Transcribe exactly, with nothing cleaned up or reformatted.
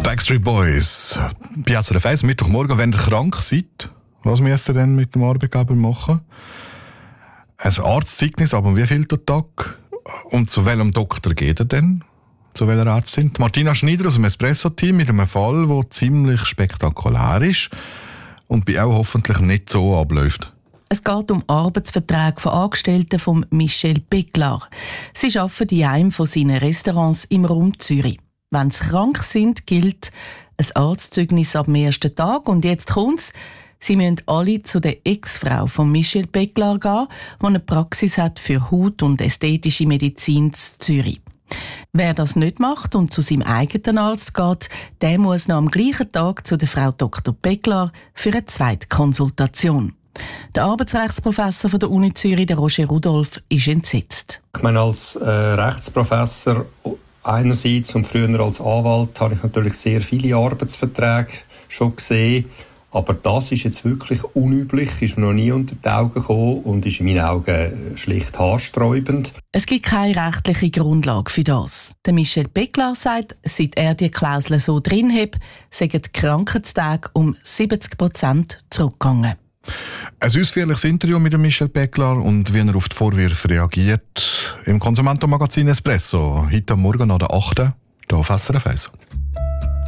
Backstreet Boys. Bei S R F eins, Mittwochmorgen, wenn ihr krank seid, was müsst ihr denn mit dem Arbeitgeber machen? Ein Arztzeugnis, aber wie viel der Tag? Und zu welchem Doktor geht ihr denn? Zu welcher Ärztin? Martina Schneider aus dem Espresso-Team mit einem Fall, der ziemlich spektakulär ist und bei auch hoffentlich nicht so abläuft. Es geht um Arbeitsverträge von Angestellten von Michel Peglar. Sie arbeiten in einem von seinen Restaurants im Raum Zürich. Wenn sie krank sind, gilt ein Arztzeugnis ab dem ersten Tag. Und jetzt kommt's. Sie müssen alle zu der Ex-Frau von Michel Peglar gehen, die eine Praxis hat für Haut- und ästhetische Medizin in Zürich. Wer das nicht macht und zu seinem eigenen Arzt geht, der muss noch am gleichen Tag zu der Frau Doktor Peglar für eine zweite Konsultation. Der Arbeitsrechtsprofessor von der Uni Zürich, der Roger Rudolph, ist entsetzt. Ich meine, als äh, Rechtsprofessor einerseits und früher als Anwalt habe ich natürlich sehr viele Arbeitsverträge schon gesehen. Aber das ist jetzt wirklich unüblich, ist mir noch nie unter die Augen gekommen und ist in meinen Augen schlicht haarsträubend. Es gibt keine rechtliche Grundlage für das. Der Michel Peglar sagt, seit er die Klausel so drin hat, seien die Krankheitstage um siebzig Prozent zurückgegangen. Ein ausführliches Interview mit dem Michel Peglar und wie er auf die Vorwürfe reagiert im Konsumentenmagazin Espresso. Heute Morgen an der achten hier auf S R F eins.